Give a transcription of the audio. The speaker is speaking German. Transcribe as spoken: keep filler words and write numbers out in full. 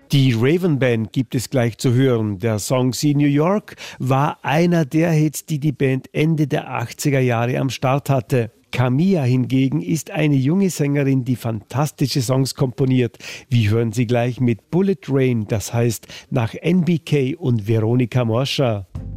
Die Raven Band gibt es gleich zu hören. Der Song See New York war einer der Hits, die die Band Ende der achtziger Jahre am Start hatte. Kamiya hingegen ist eine junge Sängerin, die fantastische Songs komponiert. Wir hören sie gleich mit Bullet Rain, das heißt nach N B K und Veronica Morscha.